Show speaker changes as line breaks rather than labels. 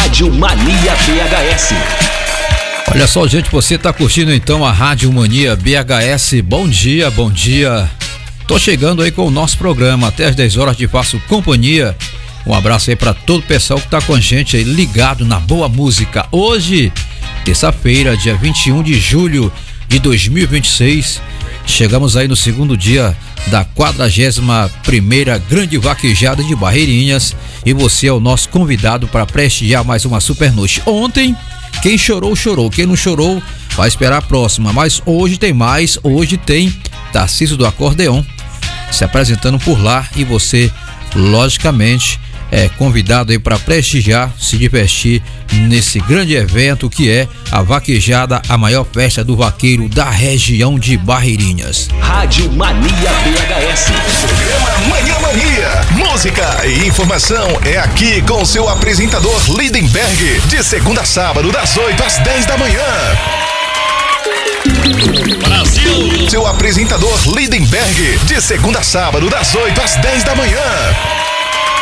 Rádio Mania BHS.
Olha só, gente, você tá curtindo então a Rádio Mania BHS. Bom dia, bom dia. Tô chegando aí com o nosso programa. Até às 10 horas te faço companhia. Um abraço aí pra todo o pessoal que tá com a gente aí ligado na boa música. Hoje, terça-feira, dia 21 de julho de 2026. Chegamos aí no segundo dia da 41ª Grande Vaquejada de Barreirinhas. E você é o nosso convidado para prestigiar mais uma super noite. Ontem, quem chorou, chorou. Quem não chorou, vai esperar a próxima. Mas hoje tem mais. Hoje tem Tarcísio do Acordeon se apresentando por lá. E você, logicamente, é convidado aí para prestigiar, se divertir nesse grande evento que é a Vaquejada, a maior festa do vaqueiro da região de Barreirinhas.
Rádio Mania BHS.
Programa Manhã Mania. Música e informação é aqui com seu apresentador Lindenberg, de segunda a sábado, das 8 às 10 da manhã. Brasil! Seu apresentador Lindenberg, de segunda a sábado, das 8 às 10 da manhã.